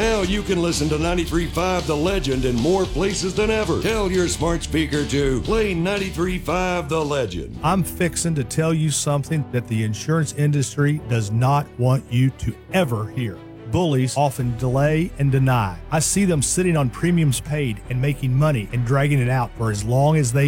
Now you can listen to 93.5 The Legend in more places than ever. Tell your smart speaker to play 93.5 The Legend. I'm fixing to tell you something that the insurance industry does not want you to ever hear. Bullies often delay and deny. I see them sitting on premiums paid and making money and dragging it out for as long as they